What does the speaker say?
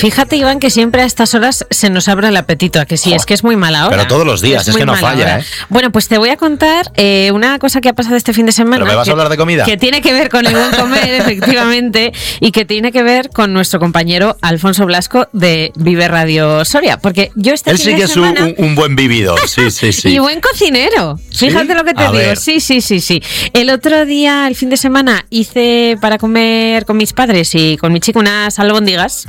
Fíjate, Iván, que siempre a estas horas se nos abre el apetito, ¿a que sí? Es que es muy mala hora. Pero todos los días, es que no falla, ¿eh? Bueno, pues te voy a contar una cosa que ha pasado este fin de semana. ¿Pero me vas a hablar de comida? Que tiene que ver con el buen comer, efectivamente, y que tiene que ver con nuestro compañero Alfonso Blasco de Vive Radio Soria, porque yo Él sí que es un buen vividor, sí. Y buen cocinero, fíjate lo que te digo. Sí. El otro día, el fin de semana, hice para comer con mis padres y con mi chico unas albóndigas.